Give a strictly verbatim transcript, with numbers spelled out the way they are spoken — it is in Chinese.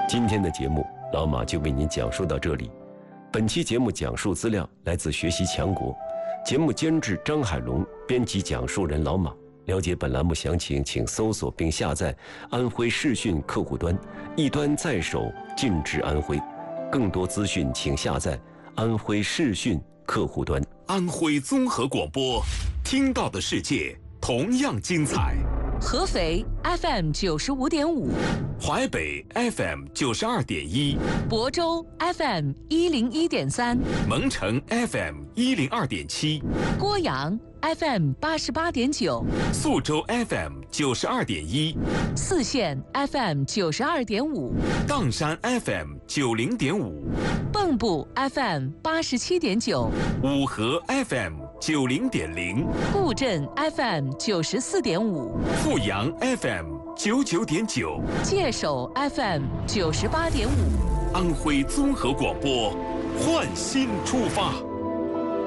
今天的节目，老马就为您讲述到这里。本期节目讲述资料来自学习强国，节目监制张海龙，编辑讲述人老马。了解本栏目详情，请搜索并下载安徽视讯客户端，一端在手，尽知安徽。更多资讯请下载安徽视讯客户端。 安徽综合广播，听到的世界同样精彩。 合肥 F M 九十五点五， 淮北 F M 九十二点一， 亳州 F M 一零一点三， 蒙城 F M 一零二点七， 郭阳 F M 八十八点九， 宿州 F M 九十二点一， 泗县 F M 九十二点五， 砀山 F M 九零点五， 蚌埠 F M 八十七点九， 五河 F M 九零点零， 固镇 F M 九十四点五， 阜阳 F M 九九点九， 界首 F M 九十八点五， 安徽综合广播，焕新出发。